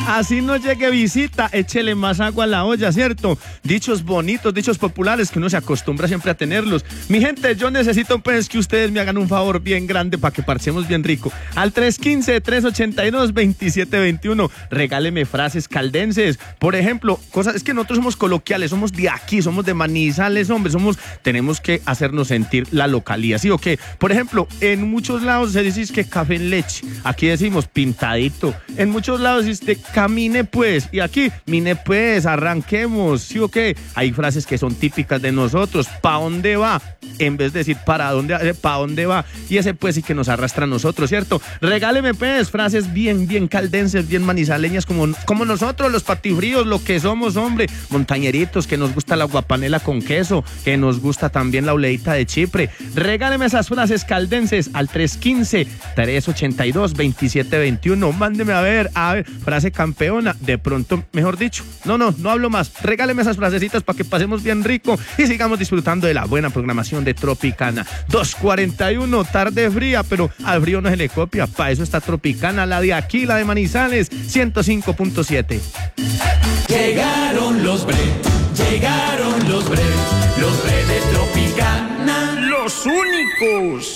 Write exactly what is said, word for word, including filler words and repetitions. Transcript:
Así no llegue visita, échele más agua a la olla, ¿cierto? Dichos bonitos, dichos populares que uno se acostumbra siempre a tenerlos. Mi gente, yo necesito pues que ustedes me hagan un favor bien grande para que parchemos bien rico. Al tres uno cinco, tres ocho dos, dos siete dos uno, regáleme frases caldenses. Por ejemplo, cosas, es que nosotros somos coloquiales, somos de aquí, somos de Manizales, hombre, somos, tenemos que hacernos sentir la localía, ¿sí o qué? Por ejemplo, en muchos lados se dice que café en leche, aquí decimos pintadito. En muchos lados dice camine pues, y aquí, mine pues, arranquemos, ¿sí o qué? Hay frases que son típicas de nosotros, ¿pa' dónde va? En vez de decir para dónde, ¿pa' dónde va? Y ese pues sí que nos arrastra a nosotros, ¿cierto? Regáleme pues frases bien, bien caldenses, bien manizaleñas, como, como nosotros, los patifríos, lo que somos, hombre, montañeritos, que nos gusta la guapanela con queso, que nos gusta también la oleita de Chipre. Regáleme esas frases caldenses al tres uno cinco, tres ocho dos, dos siete dos uno. Mándeme a ver, a ver, frase campeona, de pronto, mejor dicho, no, no, no hablo más. Regáleme esas frasecitas para que pasemos bien rico y sigamos disfrutando de la buena programación de Tropicana. dos cuarenta y uno, tarde fría, pero al frío no se le copia, para eso está Tropicana, la de aquí, la de Manizales, ciento cinco punto siete. Llegaron